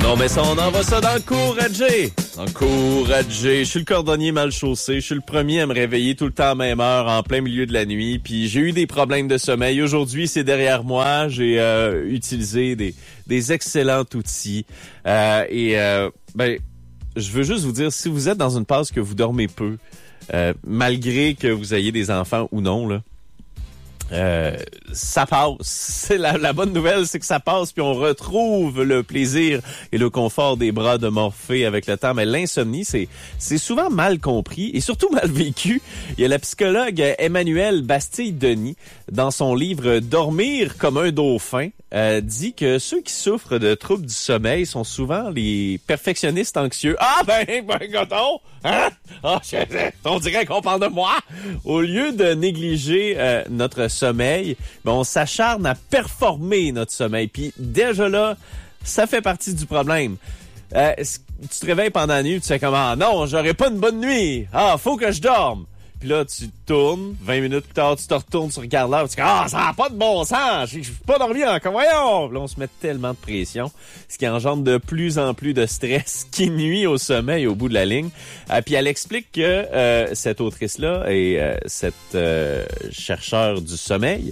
On met ça, on envoie ça dans Encourager. Encourager. Je suis le cordonnier mal chaussé. Je suis le premier à me réveiller tout le temps à même heure, en plein milieu de la nuit. Puis j'ai eu des problèmes de sommeil. Aujourd'hui, c'est derrière moi. J'ai utilisé des excellents outils. Je veux juste vous dire, si vous êtes dans une phase que vous dormez peu, malgré que vous ayez des enfants ou non, là, ça passe. C'est la bonne nouvelle, c'est que ça passe, puis on retrouve le plaisir et le confort des bras de Morphée avec le temps. Mais l'insomnie, c'est souvent mal compris et surtout mal vécu. Il y a la psychologue Emmanuelle Bastille-Denis, dans son livre Dormir comme un dauphin, dit que ceux qui souffrent de troubles du sommeil sont souvent les perfectionnistes anxieux. Ah gâteau! Hein? On dirait qu'on parle de moi! Au lieu de négliger notre sommeil, on s'acharne à performer notre sommeil. Puis déjà là, ça fait partie du problème. Tu te réveilles pendant la nuit, tu fais comme « Ah non, j'aurai pas une bonne nuit! Ah, faut que je dorme! » Puis là, tu tournes, 20 minutes plus tard, tu te retournes, tu regardes là, tu dis « Ah, ça n'a pas de bon sens! Je suis pas dormi encore, voyons! » Là, on se met tellement de pression, ce qui engendre de plus en plus de stress qui nuit au sommeil au bout de la ligne. Puis elle explique que cette autrice-là et cette chercheur du sommeil,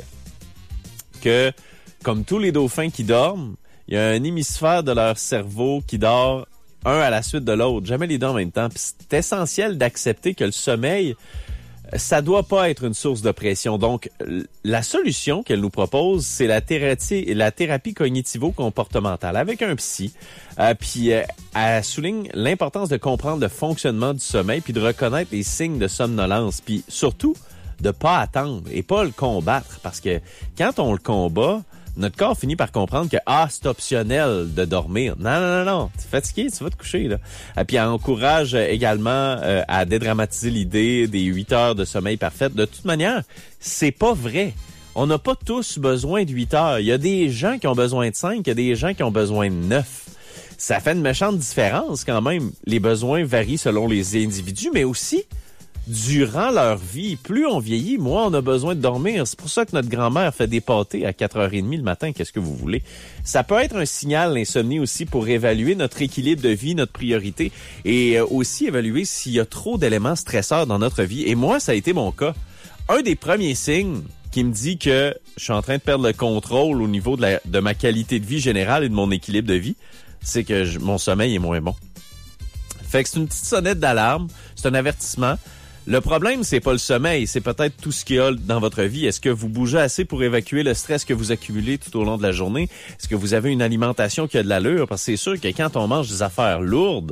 que comme tous les dauphins qui dorment, il y a un hémisphère de leur cerveau qui dort un à la suite de l'autre, jamais les deux en même temps. Puis c'est essentiel d'accepter que le sommeil, ça doit pas être une source de pression. Donc, la solution qu'elle nous propose, c'est la thérapie cognitivo-comportementale avec un psy. Puis, elle souligne l'importance de comprendre le fonctionnement du sommeil puis de reconnaître les signes de somnolence. Puis, surtout, de pas attendre et pas le combattre. Parce que quand on le combat, notre corps finit par comprendre que c'est optionnel de dormir. Non. Tu es fatigué, tu vas te coucher, là. Puis elle encourage également à dédramatiser l'idée des 8 heures de sommeil parfaite. De toute manière, c'est pas vrai. On n'a pas tous besoin de 8 heures. Il y a des gens qui ont besoin de 5, il y a des gens qui ont besoin de 9. Ça fait une méchante différence quand même. Les besoins varient selon les individus, mais aussi durant leur vie. Plus on vieillit, moins on a besoin de dormir. C'est pour ça que notre grand-mère fait des pâtés à 4h30 le matin. Qu'est-ce que vous voulez? Ça peut être un signal, l'insomnie aussi, pour évaluer notre équilibre de vie, notre priorité, et aussi évaluer s'il y a trop d'éléments stresseurs dans notre vie. Et moi, ça a été mon cas. Un des premiers signes qui me dit que je suis en train de perdre le contrôle au niveau de ma qualité de vie générale et de mon équilibre de vie, c'est que mon sommeil est moins bon. Fait que c'est une petite sonnette d'alarme, c'est un avertissement. Le problème, c'est pas le sommeil, c'est peut-être tout ce qu'il y a dans votre vie. Est-ce que vous bougez assez pour évacuer le stress que vous accumulez tout au long de la journée? Est-ce que vous avez une alimentation qui a de l'allure? Parce que c'est sûr que quand on mange des affaires lourdes,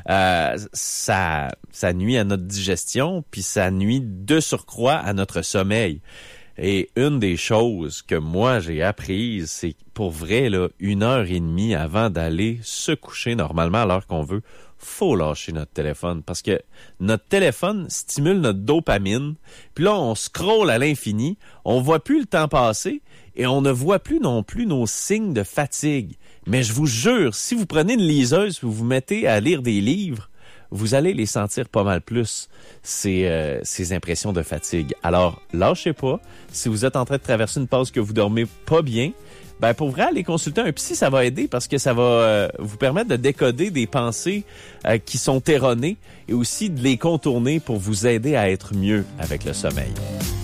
ça nuit à notre digestion, puis ça nuit de surcroît à notre sommeil. Et une des choses que moi j'ai apprises, c'est pour vrai, là, 1h30 avant d'aller se coucher normalement à l'heure qu'on veut, faut lâcher notre téléphone parce que notre téléphone stimule notre dopamine. Puis là, on scrolle à l'infini, on voit plus le temps passer et on ne voit plus non plus nos signes de fatigue. Mais je vous jure, si vous prenez une liseuse et vous vous mettez à lire des livres, vous allez les sentir pas mal plus, ces impressions de fatigue. Alors, lâchez pas. Si vous êtes en train de traverser une pause que vous dormez pas bien, pour vrai, aller consulter un psy, ça va aider parce que ça va vous permettre de décoder des pensées qui sont erronées et aussi de les contourner pour vous aider à être mieux avec le sommeil.